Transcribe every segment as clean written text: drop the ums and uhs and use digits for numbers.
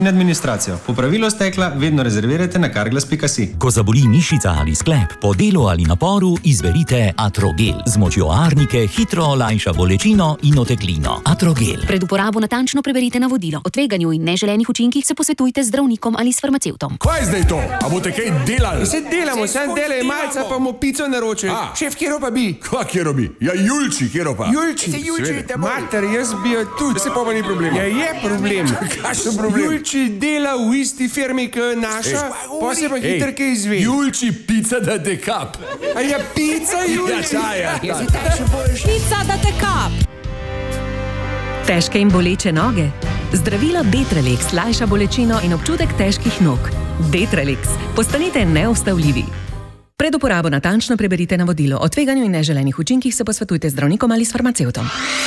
administracijo. Po pravilu stekla vedno rezervirajte na carglass.si. Ko zaboli mišica ali sklep, po delu ali naporu, izberite Atrogel. Z močjo arnike hitro olajša bolečino in oteklino. Atrogel. Pred uporabo natančno preberite navodilo. O tveganju in neželenih učinkih se posvetujte z zdravnikom ali s farmacevtom. Kaj je zdaj to? A boste kaj delali? Se delamo, sam delaj malca, pa bomo pico naročili. Šef, kjero pa bi? Kva kjero bi? Ja, Julči, kjero pa? Julči, mater, jaz bi jo tudi. Se pa ni problem. Ja, je problem. Kakšen problem? Julči dela v isti firmi, kot naša, pa se pa hitro kaj izve. Julči, pica da te kap. A ja, pica, Julči. Ja, Pica da te kap. Težke in boleče noge? Zdravilo Detrelix lajša bolečino in občutek težkih nog. Detrelix. Postanite neustavljivi. Pred uporabo natančno preberite navodilo. O tveganju in neželenih učinkih se posvetujte z zdravnikom ali s farmacevtom.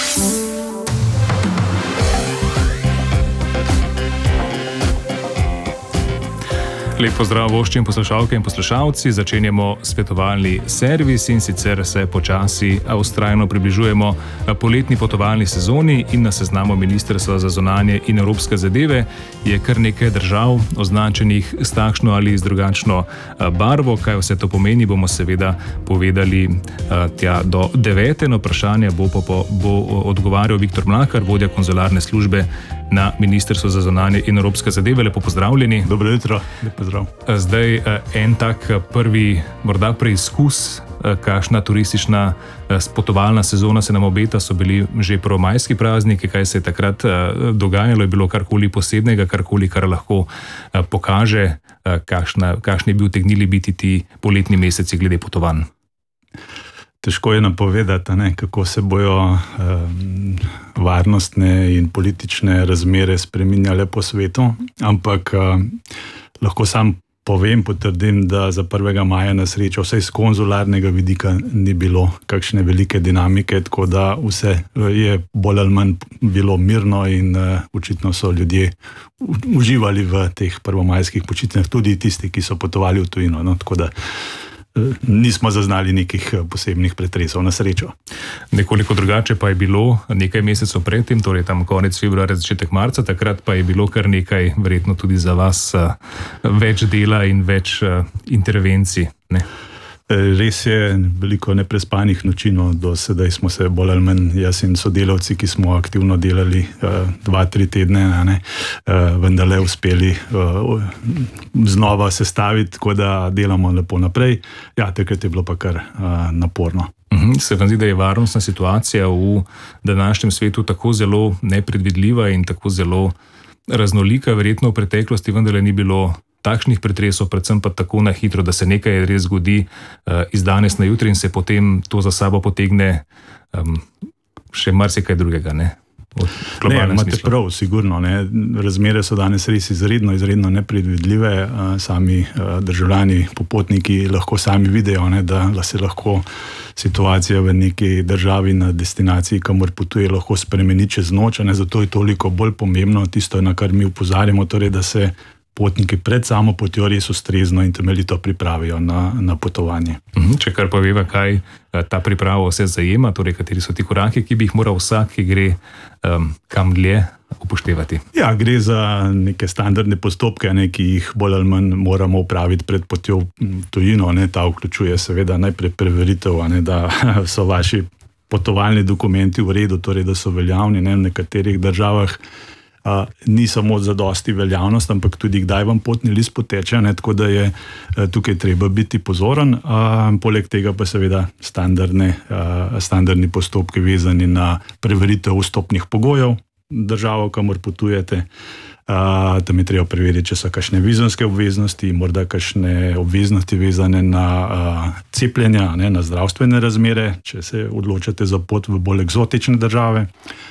Lep pozdrav voščim poslušalke in poslušalci. Začenjamo svetovalni servis in sicer se počasi vztrajno približujemo poletni potovalni sezoni in na seznamu Ministrstva za zunanje in evropske zadeve je kar nekaj držav označenih s takšno ali z drugačno barvo. Kaj vse to pomeni, bomo seveda povedali tja do 9. Na vprašanje bo odgovarjal Viktor Mlakar, vodja konzularne službe na Ministrstvu za zunanje in evropske zadeve. Lepo pozdravljeni. Dobro jutro. Lep pozdrav. Zdaj en tak prvi morda preizkus, kakšna turistična potovalna sezona se nam obeta, so bili že prvomajski prazniki, kaj se je takrat dogajalo, je bilo karkoli posebnega, karkoli, kar lahko pokaže, kakšni bi utegnili biti ti poletni meseci glede potovanj. Težko je napovedati, kako se bojo varnostne in politične razmere spreminjale po svetu, ampak lahko sam potrdim, da za 1. maja na srečo vsaj z konzularnega vidika ni bilo kakšne velike dinamike, tako da vse je bolj ali manj bilo mirno in očitno so ljudje uživali v teh prvomajskih počitnicah, tudi tisti, ki so potovali v tujino, tako da nismo zaznali nekih posebnih pretresov, na srečo. Nekoliko drugače pa je bilo nekaj mesecev predtem, torej tam konec februarja, začetek marca, takrat pa je bilo kar nekaj, verjetno tudi za vas, več dela in več intervencij, ne? Res je, veliko neprespanih noči, do sedaj smo se bolj ali manj, jaz in sodelavci, ki smo aktivno delali 2-3 tedne, vendarle uspeli znova sestaviti, tako da delamo lepo naprej. Ja, takrat je bilo pa kar naporno. Se vam zdi, da je varnostna situacija v današnjem svetu tako zelo nepredvidljiva in tako zelo raznolika, verjetno v preteklosti vendarle ni bilo takšnih pretresov, predvsem pa tako na hitro, da se nekaj res zgodi iz danes na jutri in se potem to za sabo potegne še marsikaj drugega, ne? Imate prav, sigurno. Razmere so danes res izredno nepredvidljive. Sami državljani, popotniki lahko sami vidijo, da se lahko situacija v neki državi na destinaciji, kamor potuje, lahko spremeni čez noč. Zato je toliko bolj pomembno tisto, na kar mi opozarjamo, torej, da se potniki pred samo potjo res ustrezno in temeljito pripravijo na potovanje. Če kar poveva, kaj ta priprava vse zajema, torej kateri so ti koraki, ki bi jih moral vsak, ki gre kam dlje, upoštevati? Ja, gre za neke standardne postopke, ki jih bolj ali manj moramo upraviti pred potjo v tujino. Ta vključuje seveda najprej preveritev, da so vaši potovalni dokumenti v redu, torej da so veljavni. V nekaterih državah ni samo zadosti veljavnost, ampak tudi kdaj vam potni list poteče, tako da je tukaj treba biti pozoren. Poleg tega pa seveda standardni postopki vezani na preveritev vstopnih pogojev državo, kamor potujete. Tam je treba preveriti, če so kakšne vizumske obveznosti, morda kakšne obveznosti vezane na cepljenja, na zdravstvene razmere, če se odločate za pot v bolj eksotične države.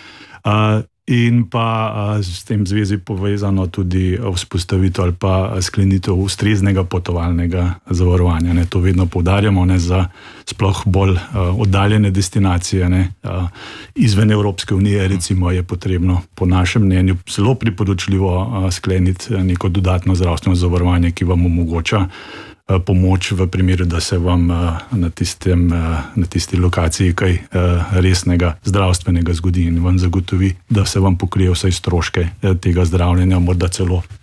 In pa s tem zvezi povezano tudi vzpostavitev ali pa sklenitev ustreznega potovalnega zavarovanja. To vedno poudarjamo, za sploh bolj oddaljene destinacije. Izven Evropske unije recimo je potrebno po našem mnenju zelo priporočljivo skleniti neko dodatno zdravstveno zavarovanje, ki vam omogoča pomoč v primeru, da se vam na tisti lokaciji kaj resnega zdravstvenega zgodi in vam zagotovi, da se vam pokrije vse stroške tega zdravljenja, morda celo